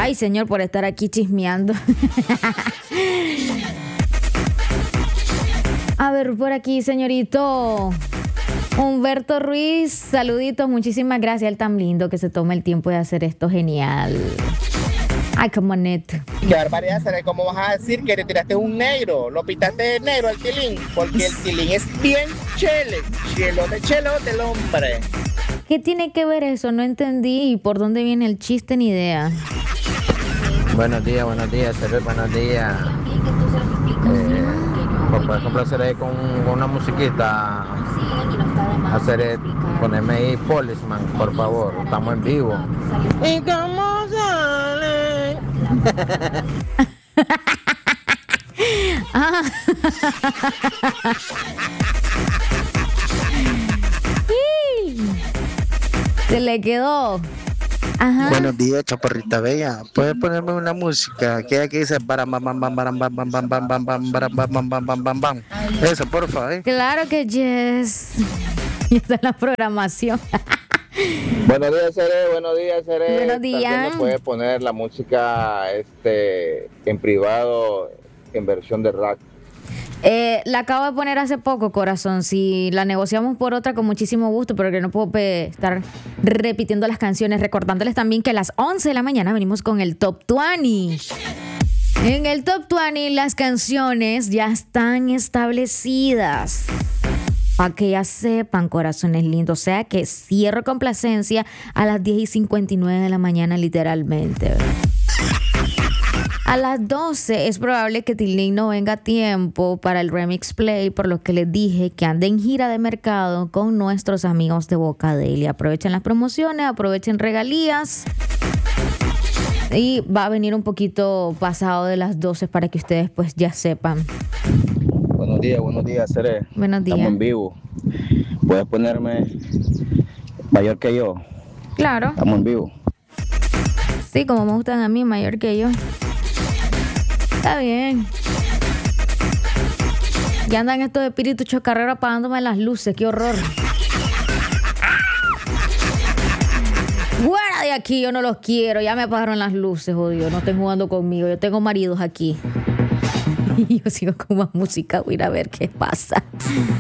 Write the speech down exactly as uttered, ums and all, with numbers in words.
Ay, señor, por estar aquí chismeando. A ver, por aquí, señorito Humberto Ruiz, saluditos, muchísimas gracias. Él tan lindo que se toma el tiempo de hacer esto genial. Ay, qué bonito. Qué barbaridad, ¿sabes cómo vas a decir que te tiraste un negro? Lo pintaste de negro al tilín, porque el tilín es bien chele, chelote, chelote el hombre. ¿Qué tiene que ver eso? No entendí. ¿Y por dónde viene el chiste? Ni idea. Buenos días, buenos días, Cere, buenos días. Eh, pues puedes complacer ahí con, con una musiquita. Hacer eh, ponerme ahí Policeman, por favor. Estamos en vivo. ¿Y cómo sale? Ah. Se le quedó. Ajá. Buenos días, chaparrita bella. ¿Puedes ponerme una música que aquí dice bam bam bam bam bam bam bam bam bam bam bam bam bam bam bam bam bam? Eso, por favor. ¿eh? Claro que yes. Está en la programación. Buenos días, Cere, buenos días, Cere. Buenos días. También me puedes poner la música este, en privado, en versión de rack. Eh, la acabo de poner hace poco, corazón. Si la negociamos por otra, con muchísimo gusto, pero que no puedo pe- estar repitiendo las canciones. Recordándoles también que a las once de la mañana venimos con el Top veinte. En el Top veinte las canciones ya están establecidas. Para que ya sepan, corazones lindos. O sea que cierro complacencia a las diez y cincuenta y nueve de la mañana, literalmente. A las doce es probable que Tilín no venga a tiempo para el Remix Play, por lo que les dije que ande en gira de mercado con nuestros amigos de Bocadeli. Aprovechen las promociones, aprovechen regalías. Y va a venir un poquito pasado de las doce para que ustedes pues ya sepan. Buenos días, buenos días, Cere. Buenos días. Estamos en vivo. ¿Puedes ponerme mayor que yo? Claro. Estamos en vivo. Sí, como me gustan a mí, mayor que yo. Está bien. Ya andan estos espíritus chocarreros apagándome las luces. ¡Qué horror! ¡Fuera de aquí! Yo no los quiero. Ya me apagaron las luces, jodido. No estén jugando conmigo. Yo tengo maridos aquí. Y yo sigo con más música. Voy a ir a ver qué pasa.